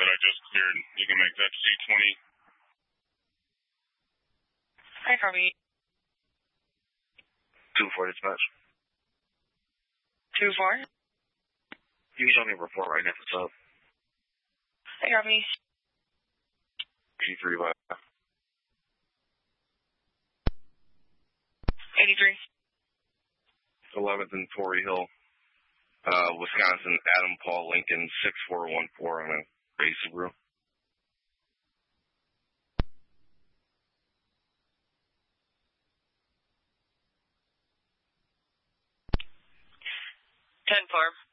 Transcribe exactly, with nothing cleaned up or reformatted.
that I just cleared. You can make that C twenty. Hi, Harvey. two four dispatch. two four? You can show me a report right now. What's up? Hi, Harvey. G three by eighty-three. eleventh and Torrey Hill, uh, Wisconsin, Adam Paul Lincoln, six four one four on a gray Subaru. ten four.